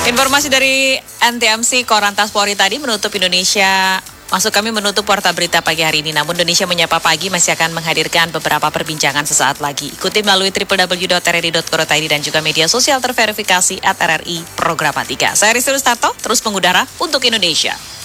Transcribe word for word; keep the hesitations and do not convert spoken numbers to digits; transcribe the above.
Informasi dari N T M C Korlantas Polri tadi menutup Indonesia. Maksud kami menutup Warta Berita pagi hari ini. Namun Indonesia Menyapa Pagi masih akan menghadirkan beberapa perbincangan sesaat lagi. Ikuti melalui w w w dot r r i dot co dot i d dan juga media sosial terverifikasi at R R I Programatika. Saya Rizky Rustarto, terus mengudara untuk Indonesia.